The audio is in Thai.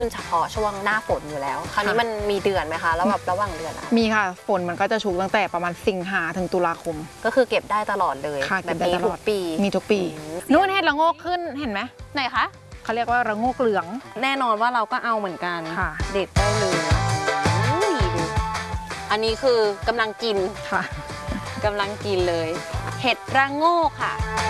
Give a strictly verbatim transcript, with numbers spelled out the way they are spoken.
เฉพาะช่วงหน้าฝนอยู่แล้วคราวนี้มันมีเดือนไหมคะแล้วแบบระหว่างเดือนอะมีค่ะฝนมันก็จะชุกตั้งแต่ประมาณสิงหาถึงตุลาคมก็คือเก็บได้ตลอดเลยค่ะเก็บได้ตลอดปีมีทุกปีนู่นเห็ดละโงกขึ้นเห็นไหมไหนคะเขาเรียกว่าระโงกเหลืองแน่นอนว่าเราก็เอาเหมือนกันค่ะเด็ดได้เลยดูอันนี้คือกำลังกินค่ะกำลังกินเลยเห็ดระโงกค่ะ